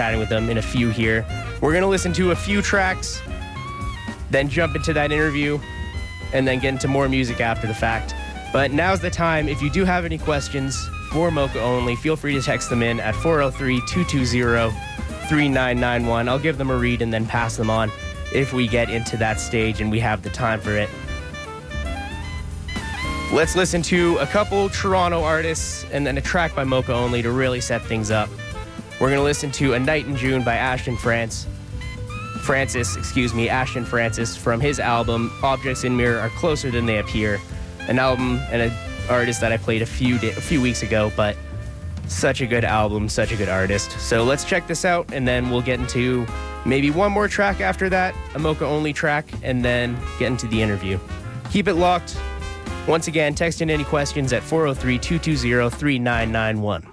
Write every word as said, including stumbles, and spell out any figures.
chatting with them in a few here. We're going to listen to a few tracks, then jump into that interview, and then get into more music after the fact. But now's the time. If you do have any questions for Mocha Only, feel free to text them in at four oh three, two two zero, three nine nine one. I'll give them a read and then pass them on if we get into that stage and we have the time for it. Let's listen to a couple Toronto artists and then a track by Mocha Only to really set things up. We're going to listen to A Night in June by Ashton France. Francis, excuse me, Ashton Francis from his album Objects in Mirror Are Closer Than They Appear. An album and an artist that I played a few day, a few weeks ago, but such a good album, such a good artist. So let's check this out, and then we'll get into maybe one more track after that, a Mocha Only track, and then get into the interview. Keep it locked. Once again, text in any questions at four oh three, two two zero, three nine nine one.